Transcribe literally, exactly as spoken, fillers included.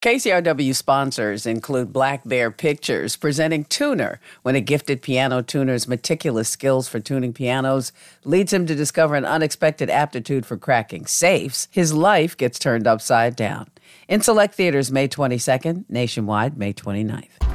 K C R W sponsors include Black Bear Pictures, presenting Tuner, when a gifted piano tuner's meticulous skills for tuning pianos leads him to discover an unexpected aptitude for cracking safes. His life gets turned upside down. In select theaters May twenty-second, nationwide May twenty-ninth.